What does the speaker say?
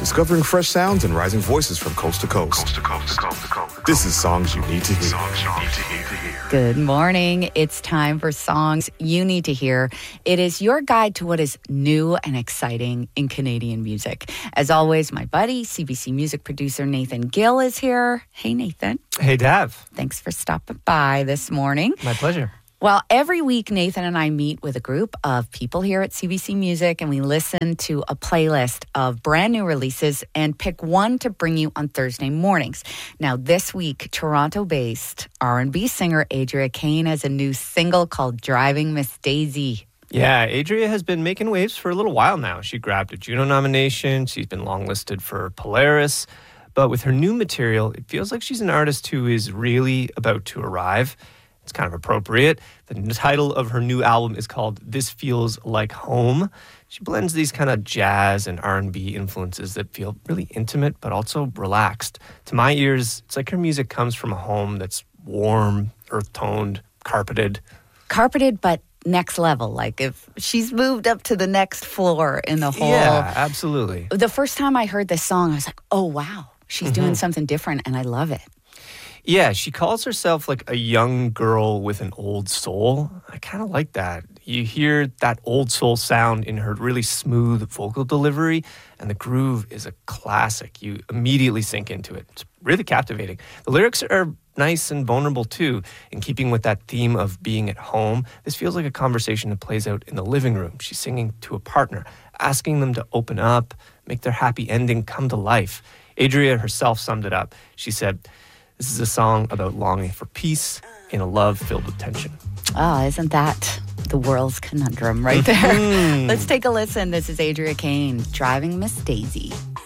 discovering fresh sounds and rising voices from coast to coast. This is Songs You Need to Hear. Good morning. It's time for Songs You Need to Hear. It is your guide to what is new and exciting in Canadian music. As always, my buddy, CBC music producer Nathan Gill is here. Hey, Nathan. Hey, Dav. Thanks for stopping by this morning. My pleasure. Well, every week, Nathan and I meet with a group of people here at CBC Music, and we listen to a playlist of brand new releases and pick one to bring you on Thursday mornings. Now, this week, Toronto-based R&B singer Adria Kane has a new single called Driving Miss Daisy. Yeah, Adria has been making waves for a little while now. She grabbed a Juno nomination. She's been longlisted for Polaris. But with her new material, it feels like she's an artist who is really about to arrive. It's kind of appropriate. The title of her new album is called This Feels Like Home. She blends these kind of jazz and R&B influences that feel really intimate but also relaxed. To my ears, it's like her music comes from a home that's warm, earth-toned, carpeted. Carpeted, but next level. Like if she's moved up to the next floor in the whole... Yeah, absolutely. The first time I heard this song, I was like, oh, wow. She's doing something different, and I love it. Yeah, she calls herself like a young girl with an old soul. I kind of like that. You hear that old soul sound in her really smooth vocal delivery, and the groove is a classic. You immediately sink into it. It's really captivating. The lyrics are nice and vulnerable too, in keeping with that theme of being at home. This feels like a conversation that plays out in the living room. She's singing to a partner, asking them to open up, make their happy ending come to life. Adria herself summed it up. She said, "This is a song about longing for peace in a love filled with tension." Oh, isn't that the world's conundrum right there? Let's take a listen. This is Adria Kane, Driving Miss Daisy.